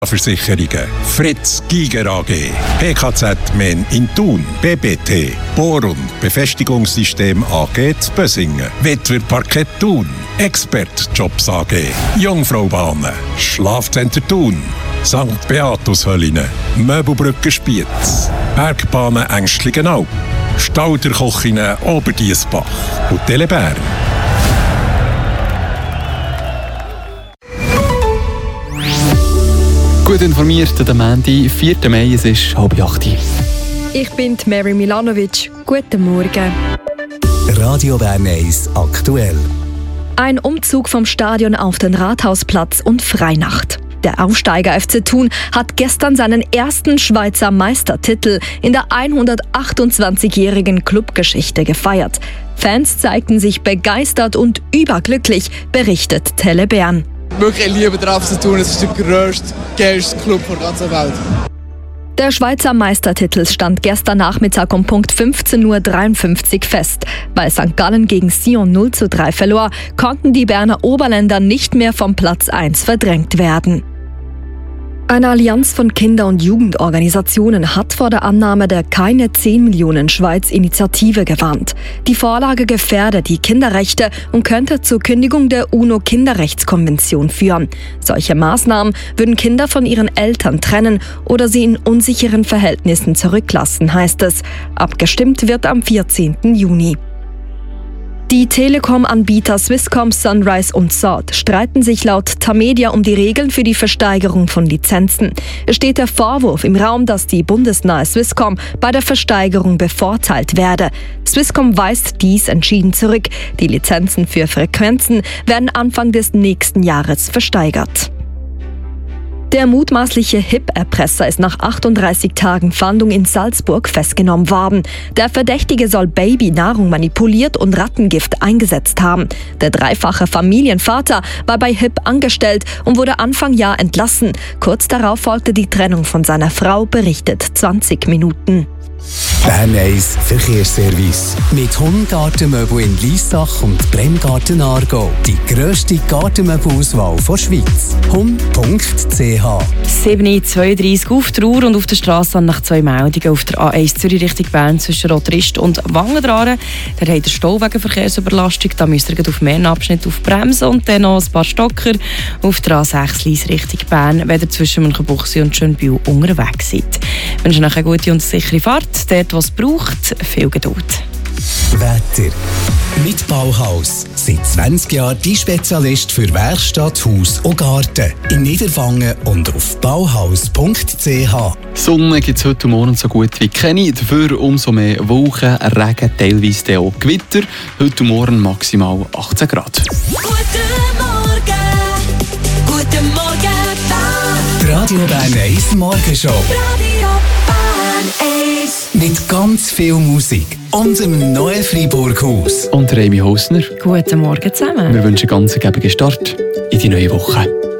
Versicherungen. Fritz Giger AG. PKZ Men in Thun. BBT. Bohr- und Befestigungssystem AG zu Bösingen. Witwer Parkett Thun. Expert Jobs AG. Jungfraubahnen. Schlafcenter Thun. St. Beatus Höllinen. Möbelbrücke Spiez. Bergbahnen Ängstligenalp. Stauderkochinnen Oberdiessbach. Hotel Bern. Gut informiert am Montag, 4. Mai, es ist 7:30. Ich bin Mary Milanovic. Guten Morgen. Radio Bern 1 aktuell. Ein Umzug vom Stadion auf den Rathausplatz und Freinacht. Der Aufsteiger FC Thun hat gestern seinen ersten Schweizer Meistertitel in der 128-jährigen Clubgeschichte gefeiert. Fans zeigten sich begeistert und überglücklich, berichtet Tele Bern. Wirklich, ich liebe den FC Thun, es ist der grösste, geilste Club der ganzen Welt. Der Schweizer Meistertitel stand gestern Nachmittag um Punkt 15:53 Uhr fest. Weil St. Gallen gegen Sion 0:3 verlor, konnten die Berner Oberländer nicht mehr vom Platz 1 verdrängt werden. Eine Allianz von Kinder- und Jugendorganisationen hat vor der Annahme der Keine 10 Millionen Schweiz-Initiative gewarnt. Die Vorlage gefährdet die Kinderrechte und könnte zur Kündigung der UNO-Kinderrechtskonvention führen. Solche Maßnahmen würden Kinder von ihren Eltern trennen oder sie in unsicheren Verhältnissen zurücklassen, heißt es. Abgestimmt wird am 14. Juni. Die Telekom-Anbieter Swisscom, Sunrise und Salt streiten sich laut Tamedia um die Regeln für die Versteigerung von Lizenzen. Es steht der Vorwurf im Raum, dass die bundesnahe Swisscom bei der Versteigerung bevorteilt werde. Swisscom weist dies entschieden zurück. Die Lizenzen für Frequenzen werden Anfang des nächsten Jahres versteigert. Der mutmaßliche HIP-Erpresser ist nach 38 Tagen Fahndung in Salzburg festgenommen worden. Der Verdächtige soll Babynahrung manipuliert und Rattengift eingesetzt haben. Der dreifache Familienvater war bei HIP angestellt und wurde Anfang Jahr entlassen. Kurz darauf folgte die Trennung von seiner Frau, berichtet 20 Minuten. Bern 1 Verkehrsservice. Mit Hund-Gartenmöbel in Liessach und Bremgarten Aargau. Die grösste Gartenmöbelauswahl der Schweiz. Hund.ch. 7:32 auf der Uhr und auf der Straße nach 2 Meldungen auf der A1 Zürich Richtung Bern zwischen Rotrist und Wangendraren. Der hat der Stau wegen Verkehrsüberlastung. Da müsst ihr auf mehreren Abschnitten aufbremsen und dann noch ein paar Stocker auf der A6 Lies Richtung Bern, wenn ihr zwischen Münchenbuchsee und Schönbühl unterwegs seid. Ich wünsche euch eine gute und sichere Fahrt. Dort, was es braucht, viel Geduld. Wetter. Mit Bauhaus. Seit 20 Jahren die Spezialist für Werkstatt, Haus und Garten. In Niederwangen und auf bauhaus.ch. Sonne gibt es heute Morgen so gut wie keine. Dafür umso mehr Wolken, Regen, teilweise auch Gewitter. Heute Morgen maximal 18 Grad. Guten Morgen, Bern. Die Radio Bern 1 Morgenshow. Radio Bern 1. Mit ganz viel Musik und im neuen Freiburg-Haus. Und Remi Hausner. Guten Morgen zusammen. Wir wünschen einen ganz gebigen Start in die neue Woche.